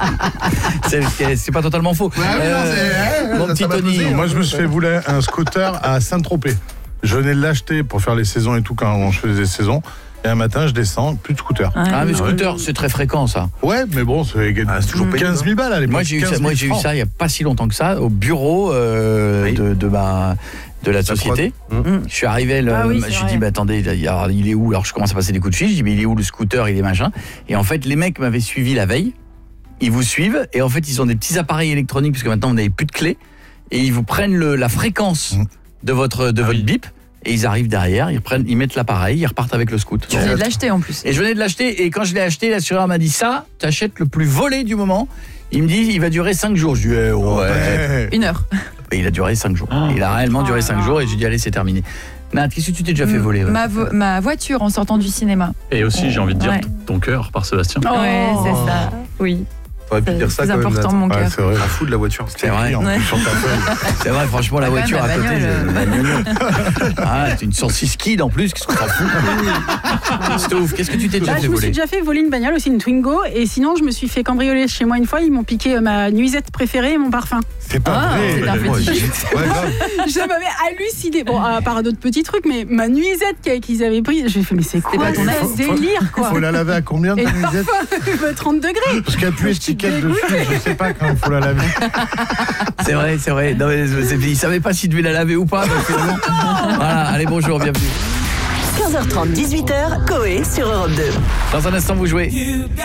C'est pas totalement faux. Mon petit Tony. Moi, je me suis fait voler un scooter à Saint-Tropez. Je venais de l'acheter pour faire les saisons et tout quand je faisais des saisons. Et un matin, je descends, plus de scooter. Mais scooter, c'est très fréquent, ça. Ouais, mais bon, c'est toujours 15 000 balles à l'époque. Moi, j'ai eu ça il n'y a pas si longtemps que ça, au bureau de la société. Je suis arrivé, je suis dit, attendez, alors, il est où? Alors, je commence à passer des coups de fil, je dis, mais il est où le scooter, il est machin. Et en fait, les mecs m'avaient suivi la veille, ils vous suivent, et en fait, ils ont des petits appareils électroniques, parce que maintenant, vous n'avez plus de clés, et ils vous prennent la fréquence de votre bip, et ils arrivent derrière, ils mettent l'appareil, ils repartent avec le scoot. Tu venais de l'acheter en plus. Et je venais de l'acheter, et quand je l'ai acheté, l'assureur m'a dit ça, t'achètes le plus volé du moment. Il me dit, il va durer 5 jours. Je dis, ouais. 1 heure. Et il a duré 5 jours. Il a réellement duré 5 jours, et j'ai dit, allez, c'est terminé. Nat, qu'est-ce que tu t'es déjà fait voler? Ma voiture en sortant du cinéma. Et aussi, j'ai envie de dire, ton cœur par Sébastien. Ouais, c'est ça. Oui. C'est important, mon cœur. C'est vrai. La fou de la voiture. C'est vrai. C'est vrai, franchement, la voiture à côté, c'est une 106 Kid en plus, qu'est-ce que t'en fous? Stouff, qu'est-ce que tu t'es déjà fait Je me voler? suis déjà fait voler une bagnole, aussi une Twingo, et sinon je me suis fait cambrioler chez moi une fois, ils m'ont piqué ma nuisette préférée et mon parfum. C'est pas vrai. C'est un fétiche. Je m'avais halluciné, bon, à part d'autres petits trucs, mais ma nuisette qu'ils avaient pris, j'ai fait, mais c'est quoi ce délire, quoi? Faut la laver à combien de Et le nuisette? parfum, 30 degrés. Parce qu'il n'y a plus étiquette dessus, je sais pas quand il faut la laver. C'est vrai. Non, mais il savait pas s'il devait la laver ou pas, donc finalement. Voilà, allez, bonjour, bienvenue. 15h30, 18h, Coé sur Europe 2. Dans un instant, vous jouez.